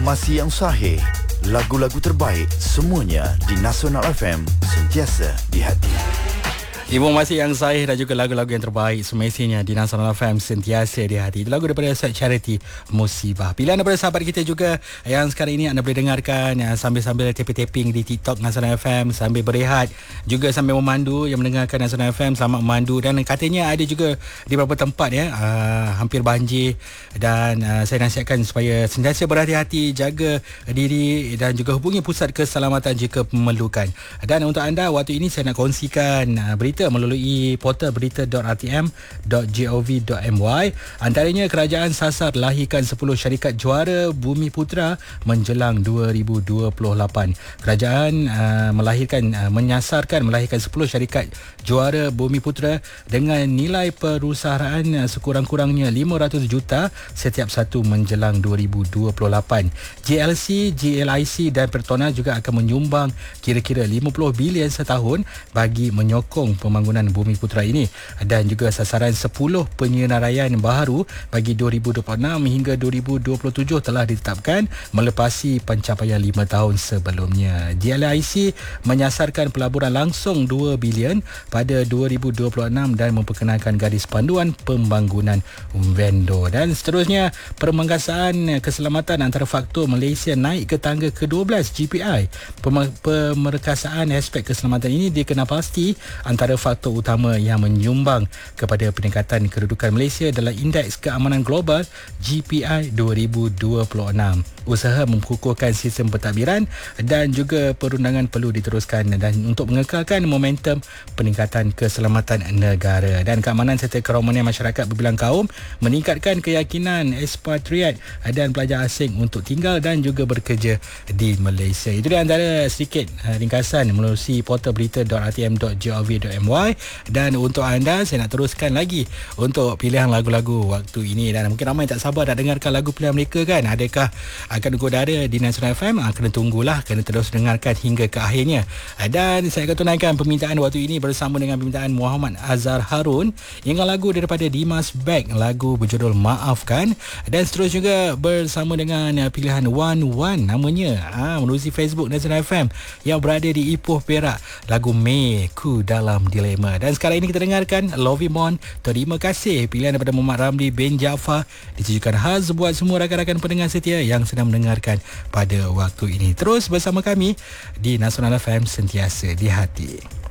Masih yang sahih, lagu-lagu terbaik semuanya di Nasional FM, sentiasa di hati. Informasi yang sahih dan juga lagu-lagu yang terbaik semestinya di Nasional FM, sentiasa di hati. Lagu daripada Set Charity, Musibah. Pilihan daripada sahabat kita juga yang sekarang ini anda boleh dengarkan sambil-sambil tapping-tapping di TikTok Nasional FM, sambil berehat, juga sambil memandu. Yang mendengarkan Nasional FM selamat memandu. Dan katanya ada juga di beberapa tempat hampir banjir. Dan saya nasihatkan supaya sentiasa berhati-hati, jaga diri dan juga hubungi pusat keselamatan jika memerlukan. Dan untuk anda, waktu ini saya nak kongsikan berita melalui portal berita.rtm.gov.my. Antaranya, kerajaan sasar lahirkan 10 syarikat juara Bumi Putra menjelang 2028. Kerajaan menyasarkan melahirkan 10 syarikat juara Bumi Putra dengan nilai perusahaan sekurang-kurangnya 500 juta setiap satu menjelang 2028. JLC, GLIC dan Petronas juga akan menyumbang kira-kira 50 bilion setahun bagi menyokong pembangunan Bumi Putra ini. Dan juga sasaran 10 penyenaraian baharu bagi 2026 hingga 2027 telah ditetapkan melepasi pencapaian 5 tahun sebelumnya. GLIC menyasarkan pelaburan langsung 2 bilion pada 2026 dan memperkenalkan garis panduan pembangunan vendor. Dan seterusnya, permenggasaan keselamatan antara faktor Malaysia naik ke tangga ke-12 GPI. Pemerkasaan aspek keselamatan ini dikenal pasti antara faktor utama yang menyumbang kepada peningkatan kedudukan Malaysia dalam Indeks Keamanan Global GPI 2026. Usaha mengukuhkan sistem pentadbiran dan juga perundangan perlu diteruskan dan untuk mengekalkan momentum peningkatan keselamatan negara. Dan keamanan serta keromanan masyarakat berbilang kaum meningkatkan keyakinan ekspatriat dan pelajar asing untuk tinggal dan juga bekerja di Malaysia. Itu dia antara sedikit ringkasan melalui portal berita.rtm.gov.my. Dan untuk anda, saya nak teruskan lagi untuk pilihan lagu-lagu waktu ini. Dan mungkin ramai tak sabar nak dengarkan lagu pilihan mereka kan. Adakah akan udara di Nasional FM? Kena tunggulah, kena terus dengarkan hingga ke akhirnya. Dan saya akan tunaikan permintaan waktu ini bersama dengan permintaan Muhammad Azhar Harun. Ingat lagu daripada Dimas Beck, lagu berjudul Maafkan. Dan seterusnya juga bersama dengan pilihan Wan Wan namanya, melalui Facebook Nasional FM yang berada di Ipoh, Perak, lagu Mei Ku Dalam Dilema. Dan sekarang ini kita dengarkan Lovey Mon, Terima Kasih, pilihan daripada Muhammad Ramli bin Jaafar, ditujukan khas buat semua rakan-rakan pendengar setia yang sedang mendengarkan pada waktu ini. Terus bersama kami di Nasional FM, sentiasa di hati.